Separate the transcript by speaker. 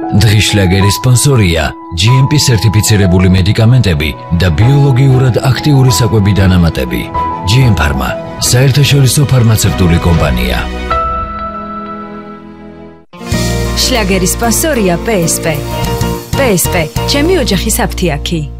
Speaker 1: დღის შლაგერის სპონსორია GMP სერტიფიცირებული მედიკამენტები და ბიოლოგიურად აქტიური საკვები დანამატები. GM Pharma, საერთაშორისო ფარმაცევტული კომპანია.
Speaker 2: შლაგერის სპონსორია PSP. PSP, ჩემი ოჯახის აფთიაქი.